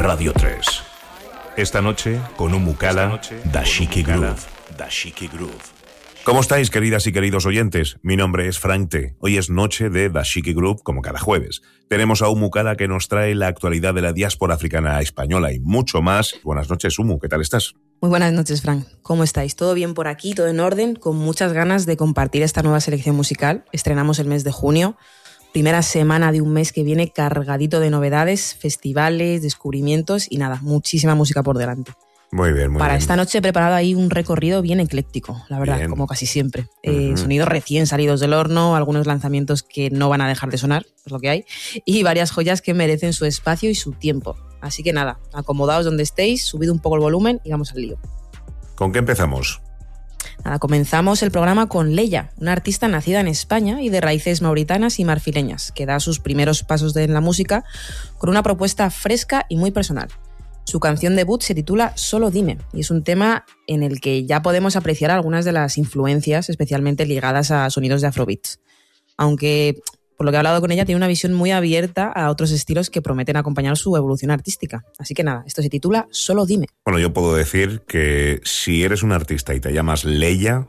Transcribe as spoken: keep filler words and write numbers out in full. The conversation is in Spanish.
Radio tres. Esta noche, con un Mucala, Dashiki Groove. Dashiki Groove. ¿Cómo estáis, queridas y queridos oyentes? Mi nombre es Frank T. Hoy es noche de Dashiki Groove, como cada jueves. Tenemos a Umu Kala, que nos trae la actualidad de la diáspora africana española y mucho más. Buenas noches, Umu, ¿qué tal estás? Muy buenas noches, Frank. ¿Cómo estáis? ¿Todo bien por aquí? ¿Todo en orden? Con muchas ganas de compartir esta nueva selección musical. Estrenamos el mes de junio. Primera semana de un mes que viene cargadito de novedades, festivales, descubrimientos y nada, muchísima música por delante. Muy bien, muy Para bien. esta noche he preparado ahí un recorrido bien ecléctico, la verdad, Bien. como casi siempre. Eh, Uh-huh. Sonidos recién salidos del horno, algunos lanzamientos que no van a dejar de sonar, es lo que hay, y varias joyas que merecen su espacio y su tiempo. Así que nada, acomodaos donde estéis, subid un poco el volumen y vamos al lío. ¿Con qué empezamos? Nada, comenzamos el programa con Leia, una artista nacida en España y de raíces mauritanas y marfileñas, que da sus primeros pasos en la música con una propuesta fresca y muy personal. Su canción debut se titula Solo Dime y es un tema en el que ya podemos apreciar algunas de las influencias especialmente ligadas a sonidos de Afrobeats. Aunque, por lo que he hablado con ella, tiene una visión muy abierta a otros estilos que prometen acompañar su evolución artística. Así que nada, esto se titula Solo Dime. Bueno, yo puedo decir que si eres un artista y te llamas Leia,